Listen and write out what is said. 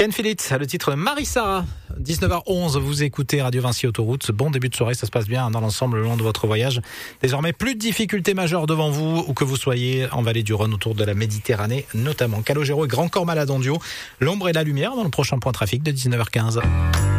Ken Phillips, le titre Marie-Sara. 19h11, vous écoutez Radio Vinci Autoroute. Bon début de soirée, ça se passe bien dans l'ensemble le long de votre voyage. Désormais, plus de difficultés majeures devant vous, où que vous soyez en vallée du Rhône, autour de la Méditerranée, notamment Calogero et Grand Corps Malade en duo. L'ombre et la lumière dans le prochain point trafic de 19h15.